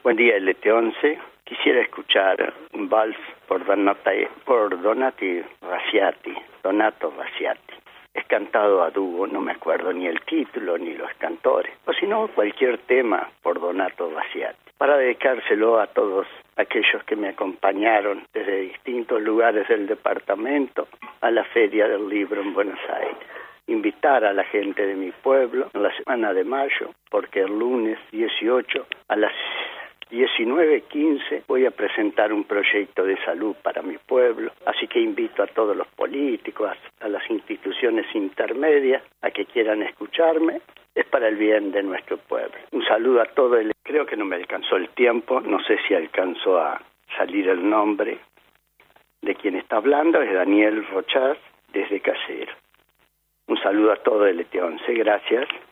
Buen día, LT11. Quisiera escuchar un vals por Donato Rasciati. Es cantado a dúo, no me acuerdo ni el título ni los cantores. O si no, cualquier tema por Donato Rasciati. Para dedicárselo a todos aquellos que me acompañaron desde distintos lugares del departamento a la Feria del Libro en Buenos Aires. Invitar a la gente de mi pueblo en la semana de mayo, porque el lunes 18 a las 19:15 voy a presentar un proyecto de salud para mi pueblo, así que invito a todos los políticos, a las instituciones intermedias, a que quieran escucharme. Es para el bien de nuestro pueblo. Un saludo a todo el... Creo que no me alcanzó el tiempo, no sé si alcanzó a salir el nombre de quien está hablando, es Daniel Rochas, desde Casero. Un saludo a todo el LT11, gracias.